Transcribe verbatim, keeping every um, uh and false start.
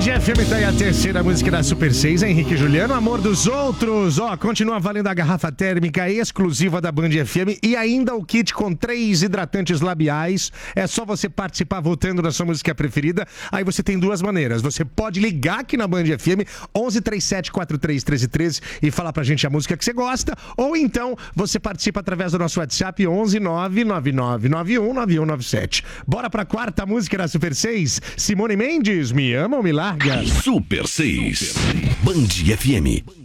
F M tá aí a terceira música da Super seis, Henrique e Juliano, Amor dos Outros. Ó, continua valendo a garrafa térmica exclusiva da Band F M e ainda o kit com três hidratantes labiais. É só você participar votando na sua música preferida. Aí você tem duas maneiras. Você pode ligar aqui na Band F M, onze, trinta e sete, quarenta e três, treze, treze e falar pra gente a música que você gosta. Ou então você participa através do nosso WhatsApp, onze, nove nove nove nove um nove um nove sete. Bora pra quarta música da Super seis. Simone Mendes, Me Ama ou Me Larga? Super seis, Band F M.